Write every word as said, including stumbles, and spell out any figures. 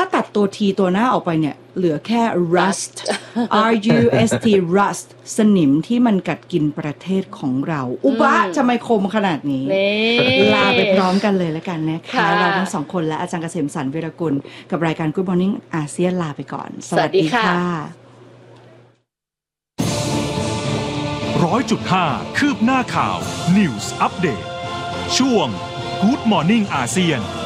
าตัดตัว T ตัวหน้าออกไปเนี่ยเหลือแค่ rust R U S T rust สนิมที่มันกัดกินประเทศของเราอุบะทำไมคมขนาดนี้ลาไปพร้อมกันเลยแล้วกันนะคะเราทั้งสองคนและอาจารย์เกษมสรรวีรกุลกับรายการ Good Morning อาเซียนลาไปก่อนสวัสดีค่ะร้อยจุดห้าคืบหน้าข่าว News Update ช่วง Good Morning อาเซียน